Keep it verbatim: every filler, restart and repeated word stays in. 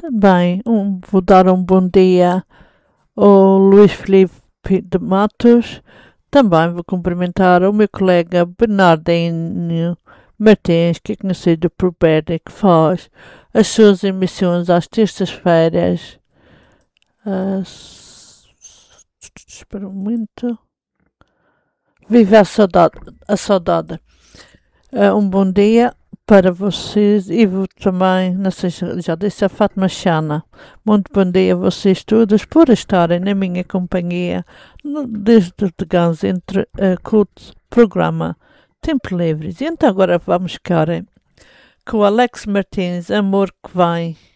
Também um, vou dar um bom dia ao Luís Filipe de Matos. Também vou cumprimentar o meu colega Bernardinho Martins, que é conhecido por Bernie, que faz as suas emissões às terças-feiras. Uh, espera um momento. Viva a saudade. A saudade. Uh, um bom dia para vocês e vou também, não sei se já disse a Fátima Chana, muito bom dia a vocês todos por estarem na minha companhia no, desde o Gans entre uh, com o programa Tempo Livres. E então agora vamos ficar com o Alex Martins, Amor que Vem.